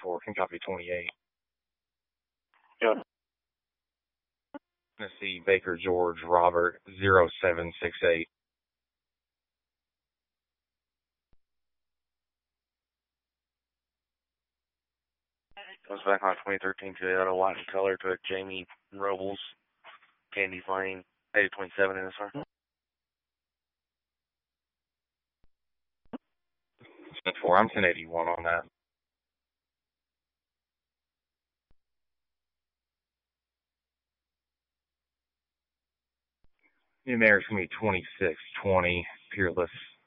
10-4, can copy 28. Yeah. Tennessee, Baker George Robert 0768. Goes back on 2013 Toyota, white in color, to a Jamie Robles, Candy Flame, 8027 in this one. 10-4, I'm 1081 on that. Numerics going to be 2620, Peerless.